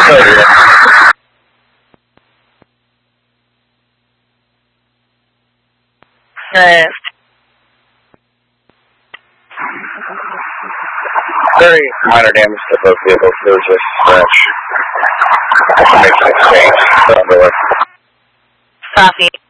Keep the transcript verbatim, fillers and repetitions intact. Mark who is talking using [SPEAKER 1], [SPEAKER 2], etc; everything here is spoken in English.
[SPEAKER 1] Uh,
[SPEAKER 2] Very minor damage to both vehicles. There was a scratch. Makes an exchange.
[SPEAKER 1] Copy.